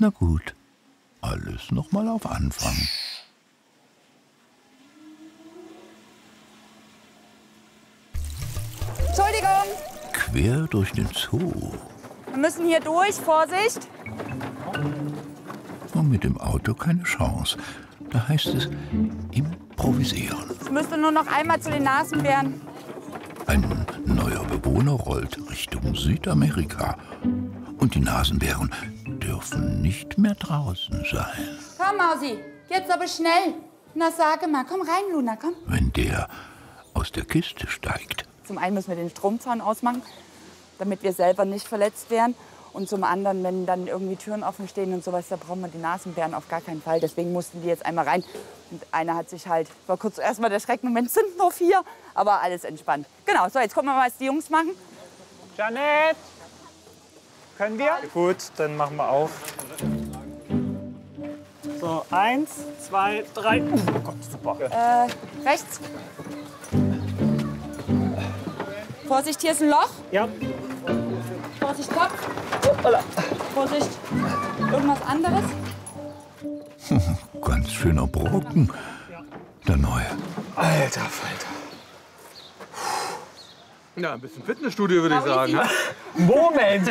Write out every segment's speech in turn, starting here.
Na gut, alles noch mal auf Anfang. Entschuldigung, Quer durch den Zoo. wir müssen hier durch. Vorsicht. Und mit dem Auto keine Chance. Da heißt es improvisieren. Ich müsste nur noch einmal zu den Nasenbären. Ein neuer Bewohner rollt Richtung Südamerika. Und die Nasenbären dürfen nicht mehr draußen sein. Komm, Mausi, jetzt aber schnell. Na, sage mal, komm rein, Luna, komm. Wenn der aus der Kiste steigt. Zum einen müssen wir den Stromzaun ausmachen, damit wir selber nicht verletzt werden. Und zum anderen, wenn dann irgendwie Türen offen stehen und sowas, da brauchen wir die Nasenbären auf gar keinen Fall. Deswegen mussten die jetzt einmal rein. Und einer hat sich halt, war kurz erstmal der Schreckmoment, sind nur 4, aber alles entspannt. Genau, so, jetzt gucken wir mal, was die Jungs machen. Janet! Können wir? Gut, dann machen wir auf. So, 1, 2, 3. Oh Gott, super. Rechts. Vorsicht, hier ist ein Loch. Ja. Vorsicht, Kopf. Vorsicht, irgendwas anderes. Ganz schöner Brocken. Der neue. Alter Falter. Ja, ein bisschen Fitnessstudio, würde ich sagen. Moment!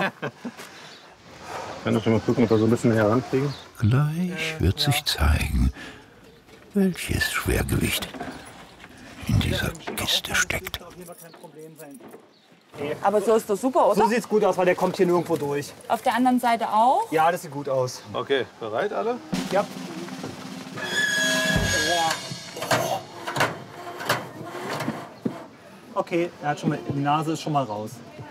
Kann ich schon mal gucken, ob wir so ein bisschen herankriegen? Gleich wird sich zeigen, welches Schwergewicht in dieser Kiste steckt. Aber so ist doch super, oder? So sieht's gut aus, weil der kommt hier nirgendwo durch. Auf der anderen Seite auch. Ja, das sieht gut aus. Okay, bereit alle? Ja. Okay, er hat schon mal, die Nase ist schon mal raus.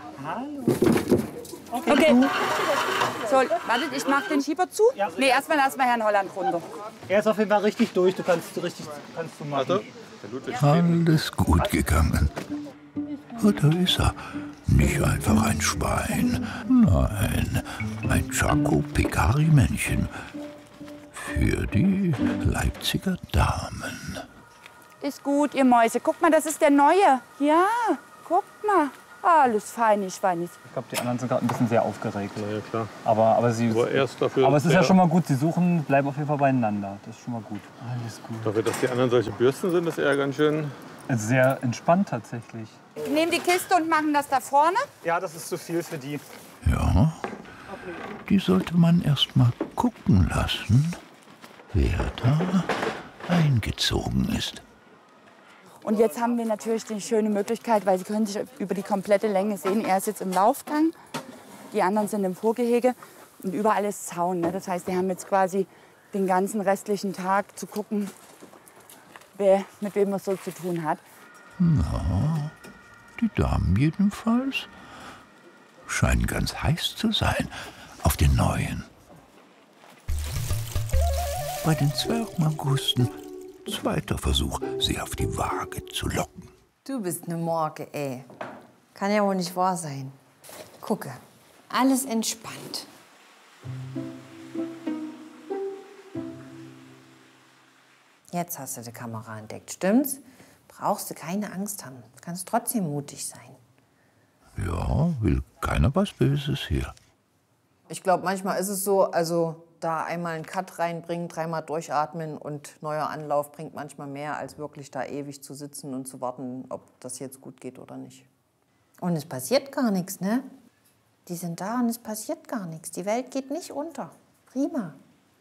Okay. So, wartet, ich mach den Schieber zu. Ja. Nee, erstmal lassen wir Herrn Holland runter. Er ist auf jeden Fall richtig durch. Du kannst du machen. Warte. Der Ludwig Alles gut gegangen. Und da ist er. Nicht einfach ein Schwein. Nein, ein Chaco-Pecari-Männchen. Für die Leipziger Damen. Ist gut, ihr Mäuse. Guck mal, das ist der Neue. Ja, guck mal. Alles feinig, feinig. Ich glaube, die anderen sind gerade ein bisschen sehr aufgeregt. Ja, klar. Aber Aber erst dafür, es ist ja schon mal gut. Sie bleiben auf jeden Fall beieinander. Das ist schon mal gut. Alles gut. dafür, dass die anderen solche Bürsten sind, ist er ganz schön. Sehr entspannt tatsächlich. Wir nehmen die Kiste und machen das da vorne. Ja, das ist zu viel für die. Ja, die sollte man erst mal gucken lassen, wer da eingezogen ist. Und jetzt haben wir natürlich die schöne Möglichkeit, weil Sie können sich über die komplette Länge sehen. Er ist jetzt im Laufgang, die anderen sind im Vorgehege und überall ist Zaun. Ne? Das heißt, wir haben jetzt quasi den ganzen restlichen Tag zu gucken, wer mit wem man so zu tun hat. Na, die Damen jedenfalls scheinen ganz heiß zu sein auf den Neuen. Bei den Zwergmangusten zweiter Versuch, sie auf die Waage zu locken. Du bist ne Morke, ey. Kann ja wohl nicht wahr sein. Gucke, alles entspannt. Jetzt hast du die Kamera entdeckt, stimmt's? Brauchst du keine Angst haben. Du kannst trotzdem mutig sein. Ja, will keiner was Böses hier. Ich glaube, manchmal ist es so, also da einmal einen Cut reinbringen, 3-mal durchatmen und neuer Anlauf bringt manchmal mehr, als wirklich da ewig zu sitzen und zu warten, ob das jetzt gut geht oder nicht. Und es passiert gar nichts, ne? Die sind da und es passiert gar nichts. Die Welt geht nicht unter. Prima.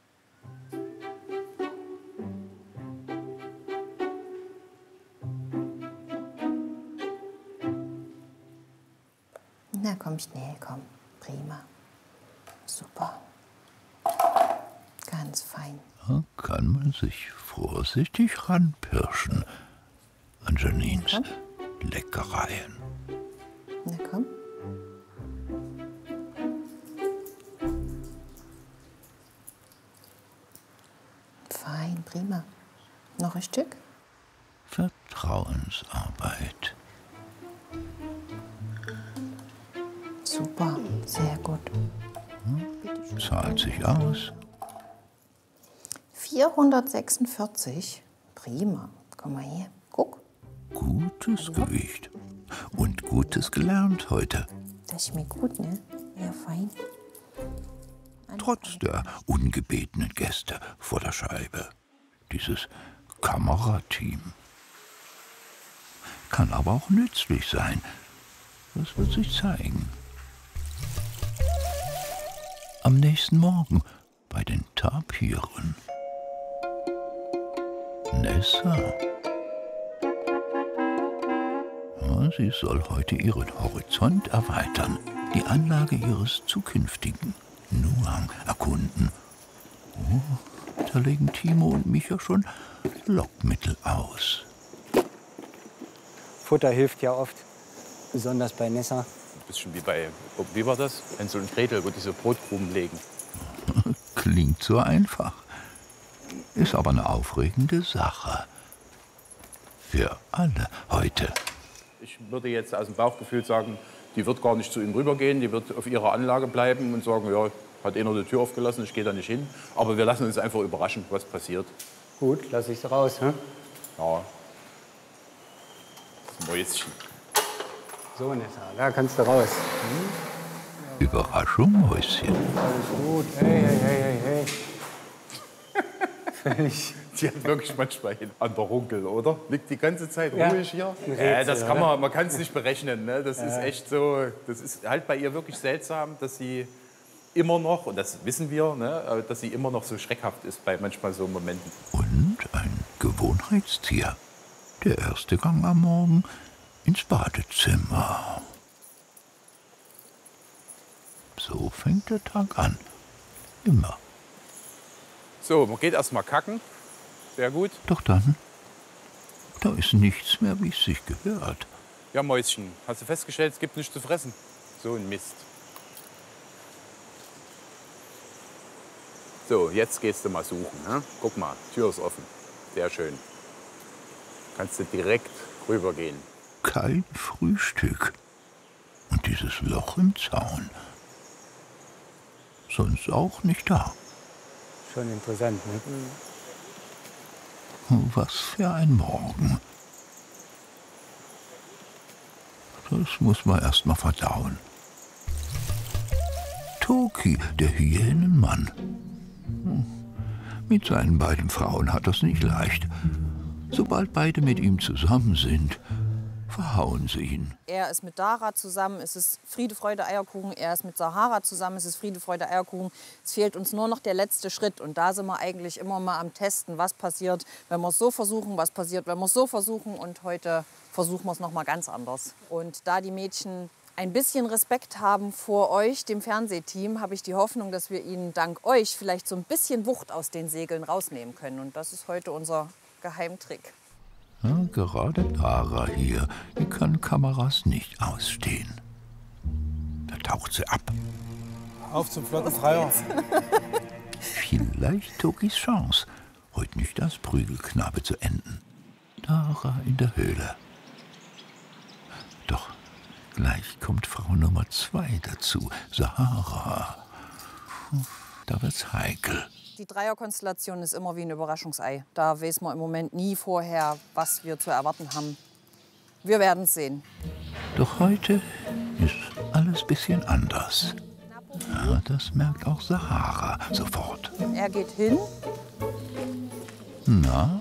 Na komm schnell, komm. Prima. Super. Ganz fein. Da kann man sich vorsichtig ranpirschen an Janines Leckereien. Na komm. Fein, prima. Noch ein Stück? Vertrauensarbeit. Super, sehr gut. Zahlt sich aus. 446. Prima. Komm mal her. Guck. Gutes Gewicht. Und Gutes gelernt heute. Das schmeckt gut, ne? Ja, fein. trotz der ungebetenen Gäste vor der Scheibe. Dieses Kamerateam. Kann aber auch nützlich sein. Das wird sich zeigen. Am nächsten Morgen bei den Tapiren. Nessa. Ja, sie soll heute ihren Horizont erweitern, die Anlage ihres zukünftigen Nuang erkunden. Oh, da legen Timo und Micha schon Lockmittel aus. Futter hilft ja oft, besonders bei Nessa. Ein bisschen wie war das? Hänsel und Gretel, wo diese Brotkrumen legen. Klingt so einfach. Ist aber eine aufregende Sache. Für alle heute. Ich würde jetzt aus dem Bauchgefühl sagen, die wird gar nicht zu ihm rübergehen, die wird auf ihrer Anlage bleiben und sagen, ja, hat einer die Tür aufgelassen, ich gehe da nicht hin. Aber wir lassen uns einfach überraschen, was passiert. Gut, lass ich raus, hm? Ja. Das Mäuschen. So, Nessa, da kannst du raus. Überraschung, Mäuschen. Alles gut. Hey. Völlig. Die hat wirklich manchmal an der Runkel, oder? Liegt die ganze Zeit Ja. ruhig hier. Ein Rätsel, Das kann man kann es nicht berechnen. Ne? Das ist echt so, das ist halt bei ihr wirklich seltsam, dass sie immer noch, und das wissen wir, ne, dass sie immer noch so schreckhaft ist bei manchmal so Momenten. Und ein Gewohnheitstier. Der erste Gang am Morgen ins Badezimmer. So fängt der Tag an. Immer. So, man geht erst mal kacken. Sehr gut. Doch dann, da ist nichts mehr, wie es sich gehört. Ja, Mäuschen, hast du festgestellt, es gibt nichts zu fressen? So ein Mist. So, jetzt gehst du mal suchen. Ne? Guck mal, Tür ist offen. Sehr schön. Kannst du direkt rübergehen. Kein Frühstück. Und dieses Loch im Zaun. Sonst auch nicht da. Schon interessant, ne? Was für ein Morgen. Das muss man erst mal verdauen. Toki, der Hyänenmann. Mit seinen beiden Frauen hat das nicht leicht. Sobald beide mit ihm zusammen sind, verhauen sie ihn. Er ist mit Dara zusammen, es ist Friede, Freude, Eierkuchen. Er ist mit Sahara zusammen, es ist Friede, Freude, Eierkuchen. Es fehlt uns nur noch der letzte Schritt. Und da sind wir eigentlich immer mal am Testen, was passiert, wenn wir es so versuchen, was passiert, wenn wir es so versuchen. Und heute versuchen wir es noch mal ganz anders. Und da die Mädchen ein bisschen Respekt haben vor euch, dem Fernsehteam, habe ich die Hoffnung, dass wir ihnen dank euch vielleicht so ein bisschen Wucht aus den Segeln rausnehmen können. Und das ist heute unser Geheimtrick. Ja, gerade Dara hier, die kann Kameras nicht ausstehen. Da taucht sie ab. Auf zum flotten Dreier. Vielleicht Tokis Chance, heute nicht als Prügelknabe zu enden. Dara in der Höhle. Doch gleich kommt Frau Nummer 2 dazu, Sahara. Da wird's heikel. Die Dreierkonstellation ist immer wie ein Überraschungsei. Da weiß man im Moment nie vorher, was wir zu erwarten haben. Wir werden es sehen. Doch heute ist alles ein bisschen anders. Ja, das merkt auch Sahara sofort. Er geht hin. Na?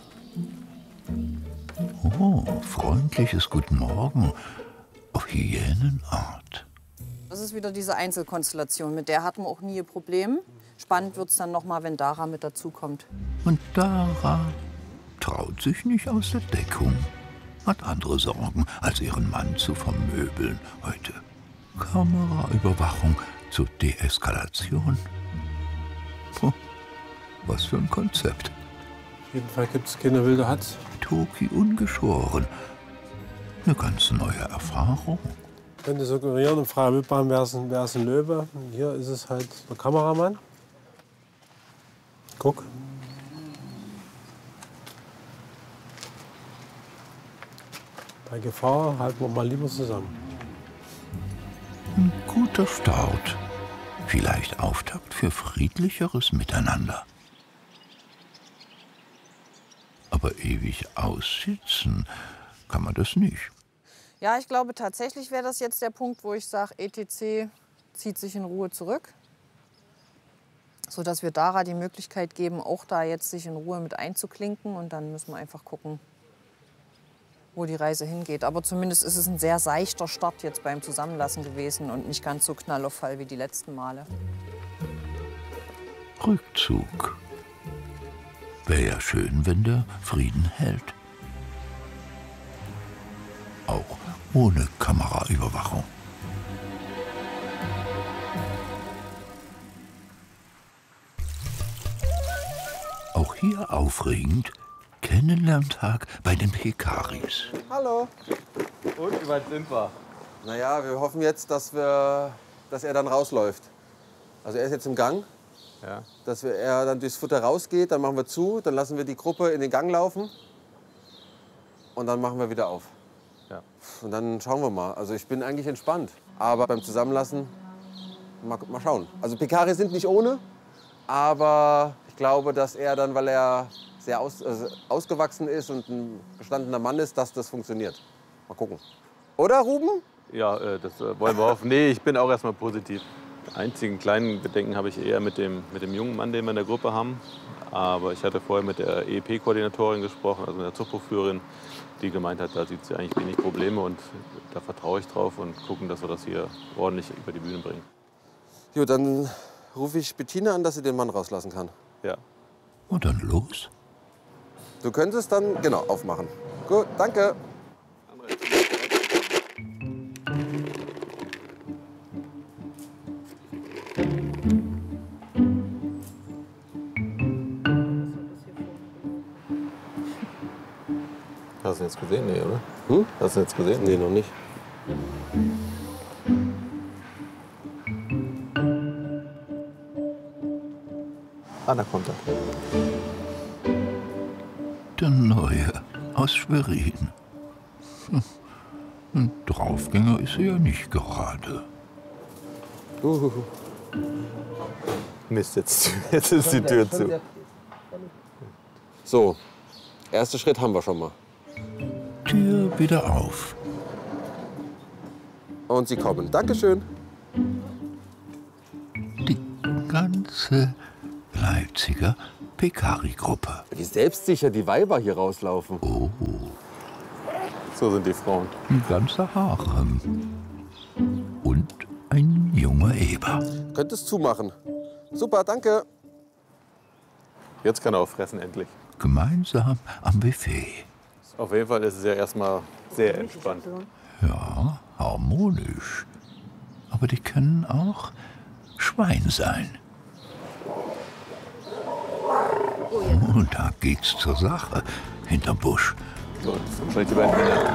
Oh, freundliches Guten Morgen auf Hyänenart. Das ist wieder diese Einzelkonstellation. Mit der hatten wir auch nie ein Problem. Spannend wird es dann noch mal, wenn Dara mit dazukommt. Und Dara traut sich nicht aus der Deckung. Hat andere Sorgen, als ihren Mann zu vermöbeln heute. Kameraüberwachung zur Deeskalation. Puh, was für ein Konzept. Auf jeden Fall gibt es keine wilde Hatz. Toki ungeschoren. Eine ganz neue Erfahrung. Ich könnte suggerieren und fragen mitmachen, wer ist ein Löwe. Und hier ist es halt der Kameramann. Guck. Bei Gefahr halten wir mal lieber zusammen. Ein guter Start. Vielleicht Auftakt für friedlicheres Miteinander. Aber ewig aussitzen kann man das nicht. Ja, ich glaube tatsächlich wäre das jetzt der Punkt, wo ich sage, ETC zieht sich in Ruhe zurück. sodass wir Dara die Möglichkeit geben, auch da jetzt sich in Ruhe mit einzuklinken. Und dann müssen wir einfach gucken, wo die Reise hingeht. Aber zumindest ist es ein sehr seichter Start jetzt beim Zusammenlassen gewesen und nicht ganz so knallauffall wie die letzten Male. Rückzug. Wäre ja schön, wenn der Frieden hält. Auch ohne Kameraüberwachung. Auch hier aufregend, Kennenlerntag bei den Pekaris. Hallo. Und wie weit sind wir? Naja, wir hoffen jetzt, dass er dann rausläuft. Also er ist jetzt im Gang. Ja. Dass er dann durchs Futter rausgeht, dann machen wir zu, dann lassen wir die Gruppe in den Gang laufen. Und dann machen wir wieder auf. Ja. Und dann schauen wir mal. Also ich bin eigentlich entspannt. Aber beim Zusammenlassen, mal schauen. Also Pekaris sind nicht ohne, aber ich glaube, dass er dann, weil er sehr ausgewachsen ist und ein gestandener Mann ist, dass das funktioniert. Mal gucken. Oder, Ruben? Ja, das wollen wir hoffen. Nee, ich bin auch erstmal positiv. Die einzigen kleinen Bedenken habe ich eher mit dem jungen Mann, den wir in der Gruppe haben. Aber ich hatte vorher mit der EEP-Koordinatorin gesprochen, also mit der Zuchtbuchführerin, die gemeint hat, da sieht sie eigentlich wenig Probleme und da vertraue ich drauf und gucken, dass wir das hier ordentlich über die Bühne bringen. Jo, dann rufe ich Bettina an, dass sie den Mann rauslassen kann. Ja. Und dann los? Du könntest dann, genau, aufmachen. Gut, danke. Hast du jetzt gesehen? Nee, oder? Hm? Hast du jetzt gesehen? Nee, noch nicht. Ah, da kommt er. Der Neue aus Schwerin. Ein Draufgänger ist er ja nicht gerade. Mist, jetzt ist die Tür zu. So, erster Schritt haben wir schon mal. Tür wieder auf. Und sie kommen. Dankeschön. Die ganze Leipziger Pekari-Gruppe. Wie selbstsicher die Weiber hier rauslaufen. Oh, So sind die Frauen. ein ganzer Harem. Und ein junger Eber. Könntest zumachen. Super, danke. Jetzt kann er auch fressen, endlich. Gemeinsam am Buffet. Auf jeden Fall ist es ja erstmal sehr entspannt. Ja, harmonisch. Aber die können auch Schwein sein. Und da geht's zur Sache hinterm Busch. So, jetzt sind vielleicht die beiden Männer.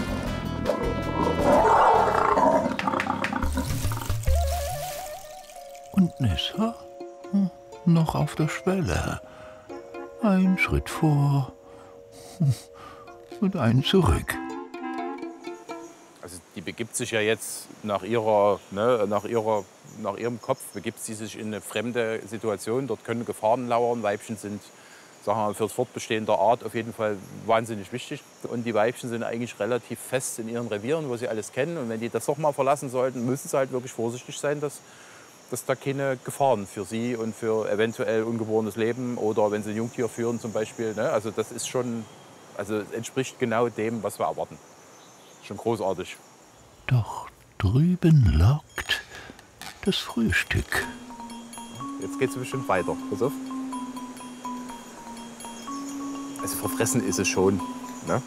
Und Nessa? Noch auf der Schwelle. Ein Schritt vor und einen zurück. Also die begibt sich ja jetzt nach ihrem Kopf, begibt sie sich in eine fremde Situation. Dort können Gefahren lauern. Weibchen sind, sagen wir mal, für das Fortbestehen der Art auf jeden Fall wahnsinnig wichtig. Und die Weibchen sind eigentlich relativ fest in ihren Revieren, wo sie alles kennen. Und wenn die das doch mal verlassen sollten, müssen sie halt wirklich vorsichtig sein, dass da keine Gefahren für sie und für eventuell ungeborenes Leben oder wenn sie ein Jungtier führen zum Beispiel. Ne? Also das ist schon, also es entspricht genau dem, was wir erwarten. Schon großartig. Doch drüben lockt das Frühstück. Jetzt geht es bestimmt weiter. Pass auf. Also verfressen ist es schon. Ne?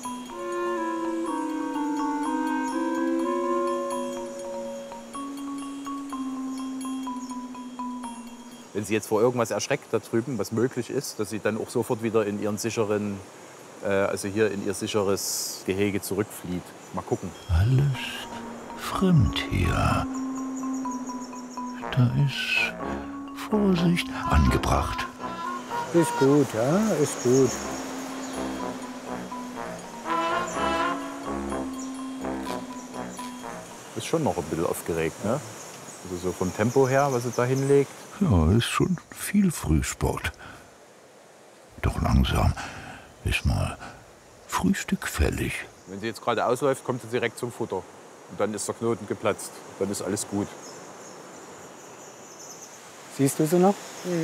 Wenn sie jetzt vor irgendwas erschreckt da drüben, was möglich ist, dass sie dann auch sofort wieder in ihren sicheren, also hier in ihr sicheres Gehege zurückflieht. Mal gucken. Alles fremd hier. Da ist Vorsicht angebracht. Ist gut, ja, ist gut. Ist schon noch ein bisschen aufgeregt, ne? Also so vom Tempo her, was sie da hinlegt. Ja, ist schon viel Frühsport. Doch langsam ist mal Frühstück fällig. Wenn sie jetzt gerade ausläuft, kommt sie direkt zum Futter. Und dann ist der Knoten geplatzt. Dann ist alles gut. Siehst du sie noch?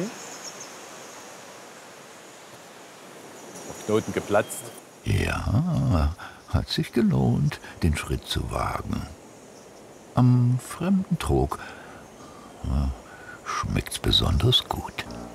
Knoten geplatzt. Ja, hat sich gelohnt, den Schritt zu wagen. Am fremden Trog schmeckt's besonders gut.